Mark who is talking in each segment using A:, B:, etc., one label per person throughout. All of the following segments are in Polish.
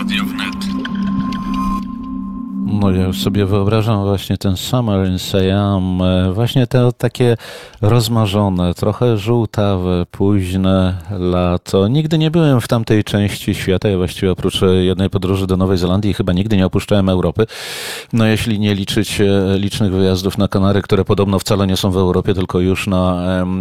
A: Radio Wnet.
B: No ja już sobie wyobrażam właśnie ten Summer in Siam, właśnie to takie rozmarzone, trochę żółtawe, późne lato. Nigdy nie byłem w tamtej części świata, ja właściwie oprócz jednej podróży do Nowej Zelandii chyba nigdy nie opuszczałem Europy. No jeśli nie liczyć licznych wyjazdów na Kanary, które podobno wcale nie są w Europie, tylko już na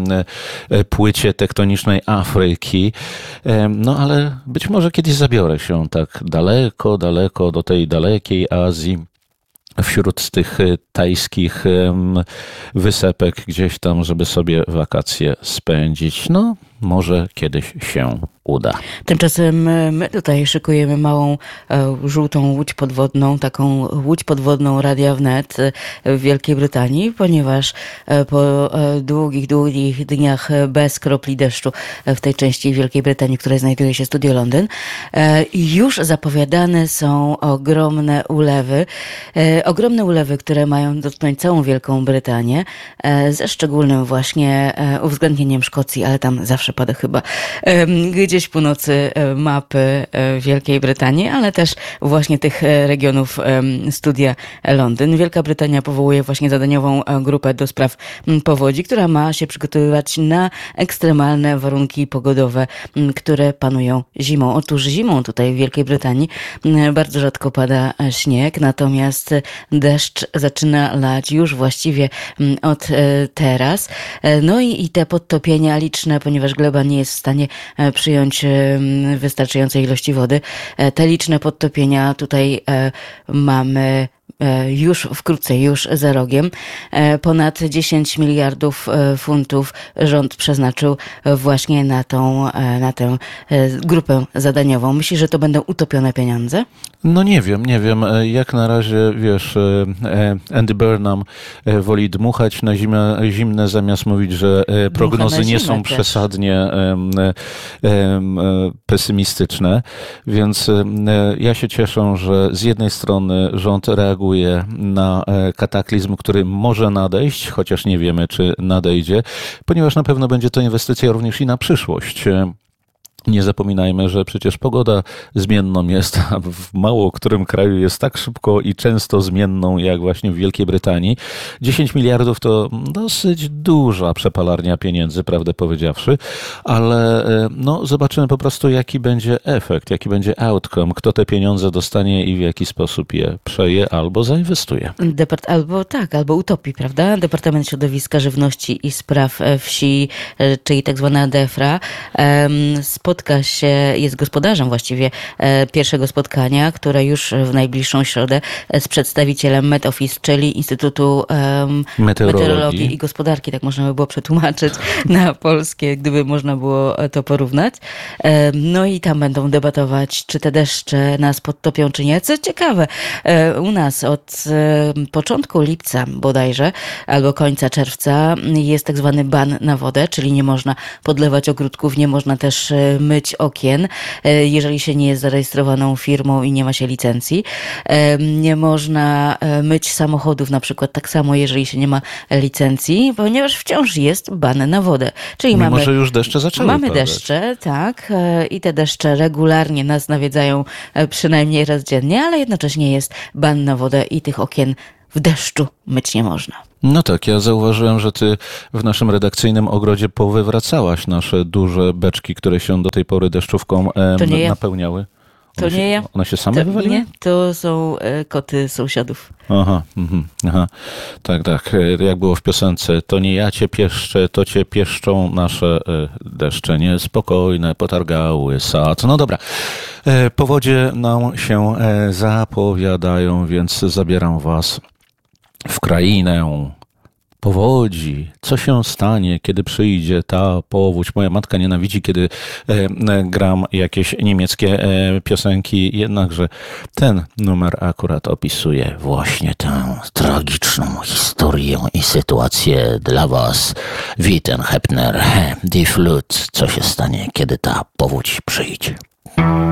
B: płycie tektonicznej Afryki. No ale być może kiedyś zabiorę się tak daleko, daleko do tej dalekiej Azji. Wśród tych tajskich wysepek gdzieś tam, żeby sobie wakacje spędzić. No, może kiedyś się uda.
C: Tymczasem my tutaj szykujemy małą żółtą łódź podwodną, taką łódź podwodną Radia Wnet w Wielkiej Brytanii, ponieważ po długich dniach bez kropli deszczu w tej części Wielkiej Brytanii, w której znajduje się Studio Londyn, już zapowiadane są ogromne ulewy, które mają dotknąć całą Wielką Brytanię, ze szczególnym właśnie uwzględnieniem Szkocji, ale tam zawsze pada chyba gdzieś północy mapy Wielkiej Brytanii, ale też właśnie tych regionów Studia Londyn. Wielka Brytania powołuje właśnie zadaniową grupę do spraw powodzi, która ma się przygotowywać na ekstremalne warunki pogodowe, które panują zimą. Otóż zimą tutaj w Wielkiej Brytanii bardzo rzadko pada śnieg, natomiast deszcz zaczyna lać już właściwie od teraz. No i te podtopienia liczne, ponieważ gleba nie jest w stanie przyjąć wystarczającej ilości wody. Te liczne podtopienia tutaj mamy już wkrótce, już za rogiem. Ponad 10 miliardów funtów rząd przeznaczył właśnie na tę grupę zadaniową. Myślisz, że to będą utopione pieniądze?
B: No nie wiem. Jak na razie, wiesz, Andy Burnham woli dmuchać na zimne, zamiast mówić, że prognozy nie są przesadnie pesymistyczne. Więc ja się cieszę, że z jednej strony rząd reaguje na kataklizm, który może nadejść, chociaż nie wiemy, czy nadejdzie, ponieważ na pewno będzie to inwestycja również i na przyszłość. Nie zapominajmy, że przecież pogoda zmienną jest, a w mało którym kraju jest tak szybko i często zmienną, jak właśnie w Wielkiej Brytanii. 10 miliardów to dosyć duża przepalarnia pieniędzy, prawdę powiedziawszy, ale no, zobaczymy po prostu, jaki będzie efekt, jaki będzie outcome, kto te pieniądze dostanie i w jaki sposób je przeje albo zainwestuje.
C: Albo utopi, prawda? Departament Środowiska, Żywności i Spraw Wsi, czyli tak zwana DEFRA, jest gospodarzem właściwie pierwszego spotkania, które już w najbliższą środę z przedstawicielem Met Office, czyli Instytutu Meteorologii i Gospodarki, tak można by było przetłumaczyć na polskie, gdyby można było to porównać. No i tam będą debatować, czy te deszcze nas podtopią, czy nie. Co ciekawe, u nas od początku lipca bodajże, albo końca czerwca jest tak zwany ban na wodę, czyli nie można podlewać ogródków, nie można też myć okien, jeżeli się nie jest zarejestrowaną firmą i nie ma się licencji. Nie można myć samochodów na przykład tak samo, jeżeli się nie ma licencji, ponieważ wciąż jest ban na wodę. Czyli
B: może już deszcze zaczęły
C: Mamy
B: padać.
C: deszcze, tak, i te deszcze regularnie nas nawiedzają przynajmniej raz dziennie, ale jednocześnie jest ban na wodę i tych okien w deszczu myć nie można.
B: No tak, ja zauważyłem, że ty w naszym redakcyjnym ogrodzie powywracałaś nasze duże beczki, które się do tej pory deszczówką napełniały.
C: To nie ja.
B: One się same wywaliły?
C: Nie, to są koty sąsiadów.
B: Aha. Tak. Jak było w piosence, to nie ja cię pieszczę, to cię pieszczą nasze deszcze niespokojne, potargały sad. No dobra, powodzie nam się zapowiadają, więc zabieram was w krainę powodzi. Co się stanie, kiedy przyjdzie ta powódź? Moja matka nienawidzi, kiedy gram jakieś niemieckie piosenki, jednakże ten numer akurat opisuje właśnie tę tragiczną historię i sytuację dla was. Witten Hepner, Die Flut. Co się stanie, kiedy ta powódź przyjdzie?